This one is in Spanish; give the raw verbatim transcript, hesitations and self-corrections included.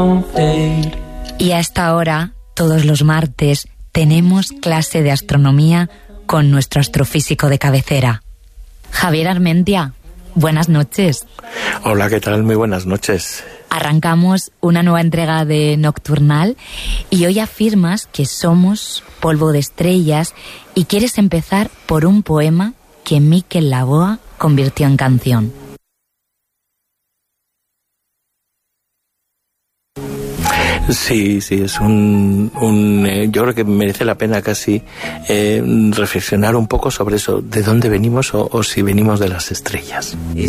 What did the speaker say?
Y a esta hora, todos los martes, tenemos clase de astronomía con nuestro astrofísico de cabecera, Javier Armentia. Buenas noches. Hola, ¿qué tal? Muy buenas noches. Arrancamos una nueva entrega de Nocturnal y hoy afirmas que somos polvo de estrellas y quieres empezar por un poema que Miquel Laboa convirtió en canción. Sí, sí, es un, un eh, yo creo que merece la pena casi eh, reflexionar un poco sobre eso, de dónde venimos o, o si venimos de las estrellas. Y